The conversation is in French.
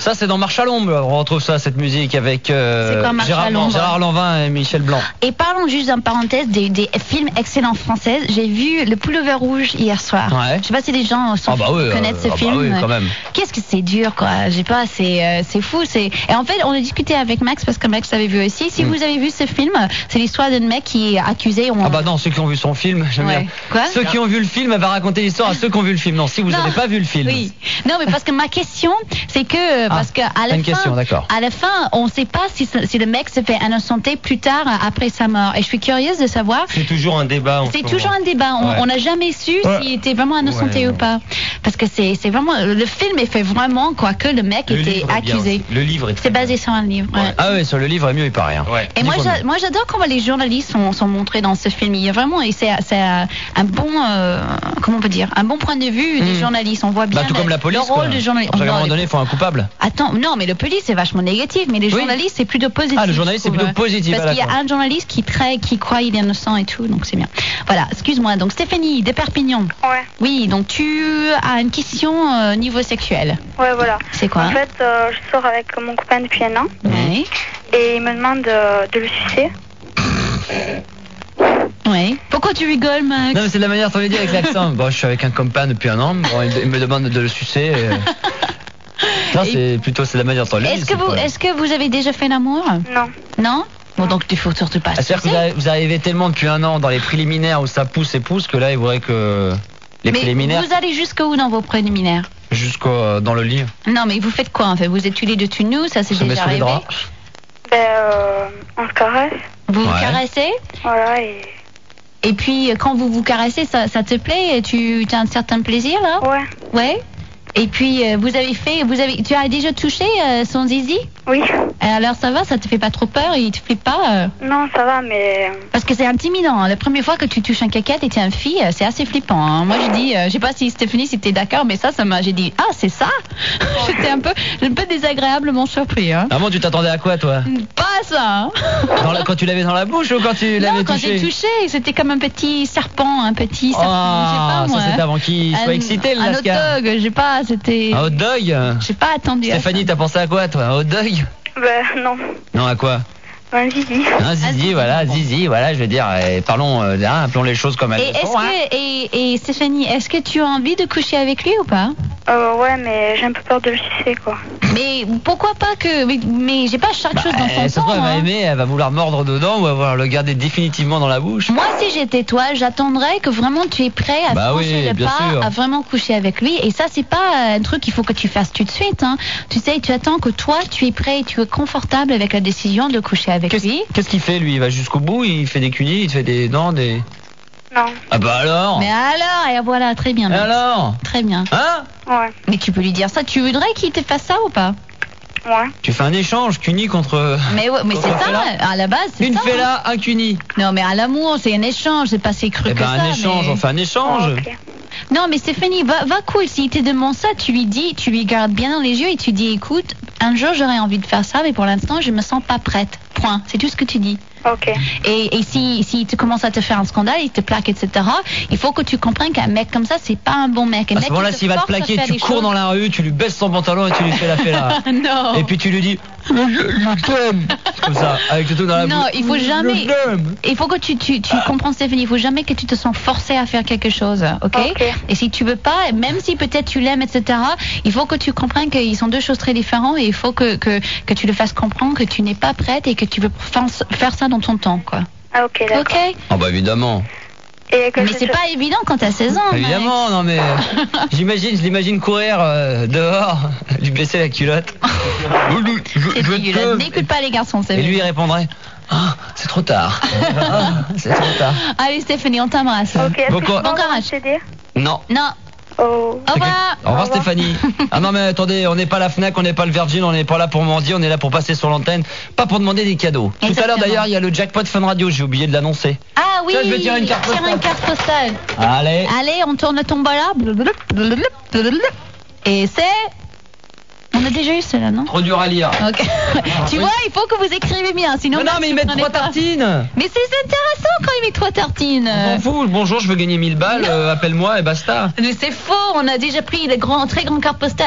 Ça, c'est dans Marche à l'ombre. On retrouve ça, cette musique, avec Gérard Lanvin et Michel Blanc. Et parlons juste en parenthèse des films excellents français. J'ai vu Le Pullover Rouge hier soir. Ouais. Je sais pas si les gens connaissent ce film. Bah oui, quand même. Qu'est-ce que c'est dur, quoi. J'ai pas, c'est fou. Et en fait, on a discuté avec Max parce que Max l'avait vu aussi. Si vous avez vu ce film, c'est l'histoire d'un mec qui est accusé. Ah bah non, ceux qui ont vu son film, j'aime bien. Quoi? Ceux qui ont vu le film, elle va raconter l'histoire à ceux qui ont vu le film. Non, si vous n'avez pas vu le film. Oui. Non, mais parce que ma question, c'est que parce que à la fin, on sait pas si le mec se fait innocenté plus tard après sa mort. Et je suis curieuse de savoir. C'est toujours un débat. C'est toujours un débat. On n'a jamais su s'il était vraiment innocenté ou pas. Parce que c'est vraiment le film est fait vraiment quoi que le mec était accusé. Le livre est. C'est basé sur un livre. Ouais. Ah ouais, sur le livre, mieux il paraît. Hein. Ouais. Et moi j'adore comment les journalistes sont montrés dans ce film. Il y a vraiment c'est un bon comment on peut dire un bon point de vue des journalistes. On voit bien tout comme la police, le rôle du journaliste. À un moment donné, il faut un coupable. Attends, non, mais le police c'est vachement négatif, mais les journalistes c'est plutôt positif. Ah, le journaliste c'est plutôt positif. Parce qu'il y a un journaliste qui croit il est innocent et tout, donc c'est bien. Voilà, excuse-moi. Donc Stéphanie de Perpignan. Ouais. Oui, donc tu as une question niveau sexuel. Ouais, voilà. C'est quoi? En fait, je sors avec mon copain depuis un an. Oui. Et il me demande de le sucer. Oui. Pourquoi tu rigoles, Max? Non, mais c'est de la manière dont on le dit avec l'accent. Bon, je suis avec un copain depuis un an. Bon, il me demande de le sucer. Non, c'est la manière dont on le dit. Est-ce que vous avez déjà fait l'amour? Non. Non? Bon, donc il faut surtout pas. C'est-à-dire que vous arrivez tellement depuis un an dans les préliminaires où ça pousse et pousse que là, il faudrait que les préliminaires. Vous allez jusqu'où dans vos préliminaires? Jusqu'au dans le lit. Non, mais vous faites quoi en fait? Vous êtes tous les deux dessus de nous, ça c'est déjà arrivé? Ben, on se caresse. Vous vous caressez? Voilà, et puis quand vous vous caressez, ça te plaît? Tu as un certain plaisir là? Ouais. Ouais. Et puis tu as déjà touché son zizi? Oui. Et alors ça va, ça te fait pas trop peur? Il te flippe pas? Non, ça va, mais. Parce que c'est intimidant. Hein. La première fois que tu touches un caquette et tu es une fille, c'est assez flippant. Hein. Moi je dis, je sais pas si Stéphanie si t'es d'accord, mais j'ai dit c'est ça. J'étais un peu désagréablement surpris. Hein. Ah bon, tu t'attendais à quoi toi? Pas à ça. Hein. Quand tu l'avais dans la bouche ou quand tu l'avais touché? Non, quand j'ai touché, c'était comme un petit serpent, je sais pas moi. Ça c'était avant qu'il soit excité le Lascar. Un hot dog, je sais pas, c'était. Un hot dog? J'ai pas attendu. Stéphanie, t'as pensé à quoi toi? Un hot dog? Ben non. Non, à quoi? Un zizi. Un zizi, voilà, je veux dire, parlons, appelons les choses comme elles sont. Et Stéphanie, est-ce que tu as envie de coucher avec lui ou pas? Ouais, mais j'ai un peu peur de le sucer, quoi. Mais pourquoi pas que... Mais j'ai pas chaque chose dans son temps. Elle va aimer, elle va vouloir mordre dedans ou elle va le garder définitivement dans la bouche. Moi, si j'étais toi, j'attendrais que vraiment tu es prêt à franchir le pas, à vraiment coucher avec lui. Et ça, c'est pas un truc qu'il faut que tu fasses tout de suite. Hein. Tu sais, tu attends que toi, tu es prêt et tu es confortable avec la décision de coucher avec lui. Qu'est-ce qu'il fait, lui? Il va jusqu'au bout, il fait des cunis, il fait des dents, des... Non. Ah bah alors? Mais alors, et voilà, très bien. Et alors? Très bien. Hein? Ouais. Mais tu peux lui dire ça, tu voudrais qu'il te fasse ça ou pas? Ouais. Tu fais un échange, cuni contre... Mais c'est ça, à la base, c'est ça. Une fella, un cuni. Non, mais à l'amour, c'est un échange, c'est pas si cru que ça. Un échange, on fait un échange. Oh, okay. Non, mais Stéphanie, va cool. S'il te demande ça, tu lui gardes bien dans les yeux et tu dis, écoute, un jour j'aurais envie de faire ça, mais pour l'instant, je me sens pas prête. Point. C'est tout ce que tu dis. Ok. Et si tu commences à te faire un scandale, il te plaque, etc., il faut que tu comprennes qu'un mec comme ça, c'est pas un bon mec. À ce moment-là, s'il va te plaquer, tu cours dans la rue, tu lui baisses son pantalon et tu lui fais la fella. Non. Et puis tu lui dis, je t'aime. Comme ça, avec le tout dans la bouche. Non, il faut jamais. Il faut que tu comprends, Stéphanie, il faut jamais que tu te sens forcé à faire quelque chose, ok? Et si tu veux pas, même si peut-être tu l'aimes, etc., il faut que tu comprennes qu'ils sont deux choses très différentes et il faut que tu le fasses comprendre que tu n'es pas prête et que tu veux faire ça dans ton temps, quoi. Ah, ok, d'accord. Ok. Ah bah évidemment. Mais c'est pas évident quand t'as 16 ans. Évidemment, non mais je l'imagine courir dehors, lui baisser la culotte. N'écoute pas les garçons, c'est Et lui il répondrait, c'est trop tard. C'est trop tard. Allez Stéphanie, on t'embrasse. Ok. Bon courage. Non. Non. Oh. Au revoir. Au revoir Stéphanie. Ah non mais attendez, on n'est pas la Fnac, on n'est pas le Virgin, on n'est pas là pour mendier, on est là pour passer sur l'antenne, pas pour demander des cadeaux. Tout à l'heure d'ailleurs, il y a le jackpot Fun Radio, j'ai oublié de l'annoncer. Ah oui. Tiens, je vais tirer une carte postale. Allez. Allez, on tourne le tombola. Et c'est... On a déjà eu cela, non? Trop dur à lire. Okay. Tu vois, il faut que vous écrivez bien, sinon... Mais non, mais ils mettent 3 tartines. Mais c'est intéressant quand ils mettent 3 tartines. On s'en fout, bonjour, je veux gagner 1000 balles, appelle-moi et basta. Mais c'est faux, on a déjà pris les très grandes cartes postales.